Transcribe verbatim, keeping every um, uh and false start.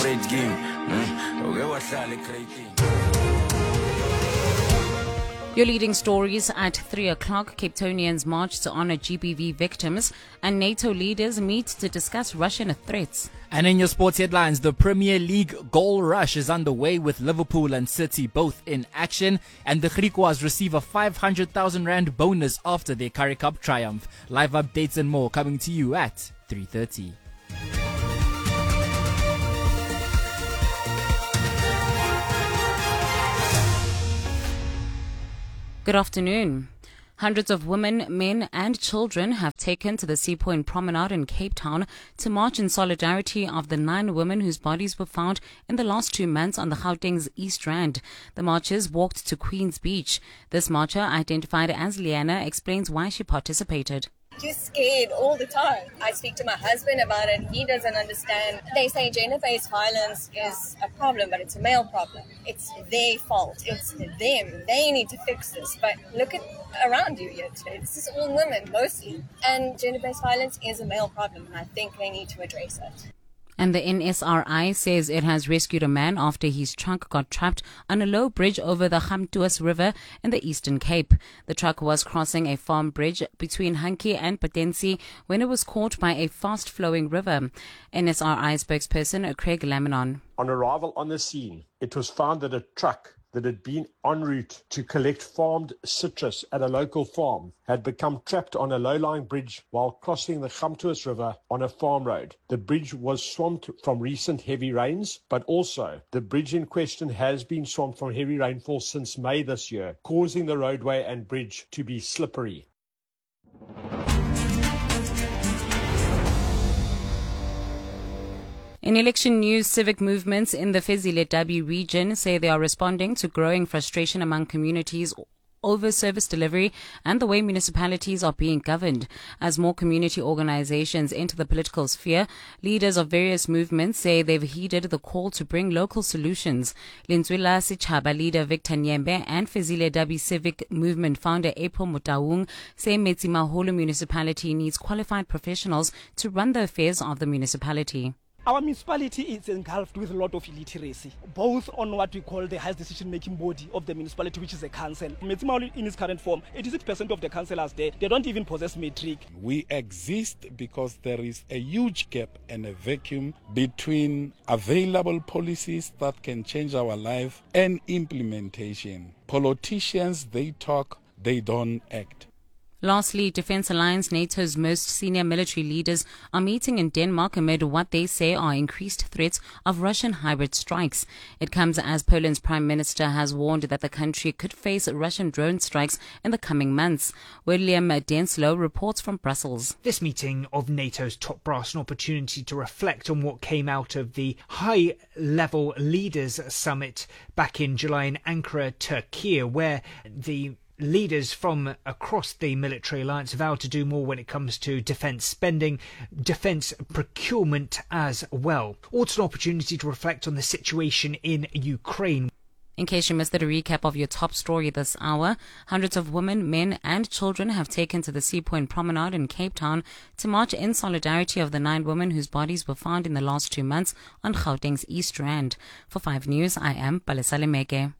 Great game. Okay, what's that? Great game. Your leading stories at three o'clock. Cape Townians march to honor G B V victims, and NATO leaders meet to discuss Russian threats. And in your sports headlines, the Premier League goal rush is underway with Liverpool and City both in action, and the Griquas receive a five hundred thousand rand bonus after their Currie Cup triumph. Live updates and more coming to you at three thirty. Good afternoon. Hundreds of women, men and children have taken to the Sea Point Promenade in Cape Town to march in solidarity of the nine women whose bodies were found in the last two months on the Gauteng's East Rand. The marchers walked to Queen's Beach. This marcher, identified as Leanna, explains why she participated. Just scared all the time. I speak to my husband about it. He doesn't understand. They say gender-based violence is a problem, but it's a male problem. It's their fault. It's them. They need to fix this. But look at around you here today. This is all women, mostly. And gender-based violence is a male problem, and I think they need to address it. And the N S R I says it has rescued a man after his truck got trapped on a low bridge over the Gamtoos River in the Eastern Cape. The truck was crossing a farm bridge between Hankie and Potensi when it was caught by a fast-flowing river. N S R I spokesperson Craig Laminon. On arrival on the scene, it was found that a truck that had been en route to collect farmed citrus at a local farm had become trapped on a low-lying bridge while crossing the Gamtoos River on a farm road. The bridge was swamped from recent heavy rains, but also the bridge in question has been swamped from heavy rainfall since May this year, causing the roadway and bridge to be slippery. In election news, civic movements in the Fezile-Dabi region say they are responding to growing frustration among communities over service delivery and the way municipalities are being governed. As more community organizations enter the political sphere, leaders of various movements say they've heeded the call to bring local solutions. Linzwila Sichaba leader Victor Nyembe and Fezile-Dabi civic movement founder April Mutaung say Metsimaholo municipality needs qualified professionals to run the affairs of the municipality. Our municipality is engulfed with a lot of illiteracy, both on what we call the highest decision-making body of the municipality, which is the council. Metsimaholo in its current form, eighty-six percent of the councillors there, they don't even possess matric. We exist because there is a huge gap and a vacuum between available policies that can change our life and implementation. Politicians, they talk, they don't act. Lastly, Defence Alliance NATO's most senior military leaders are meeting in Denmark amid what they say are increased threats of Russian hybrid strikes. It comes as Poland's Prime Minister has warned that the country could face Russian drone strikes in the coming months. William Denslow reports from Brussels. This meeting of NATO's top brass an opportunity to reflect on what came out of the high-level leaders summit back in July in Ankara, Turkey, where the leaders from across the military alliance vowed to do more when it comes to defence spending, defence procurement as well. Also an opportunity to reflect on the situation in Ukraine. In case you missed it, a recap of your top story this hour. Hundreds of women, men and children have taken to the Sea Point Promenade in Cape Town to march in solidarity of the nine women whose bodies were found in the last two months on Gauteng's East Rand. For five News, I am Palesa Lemeke.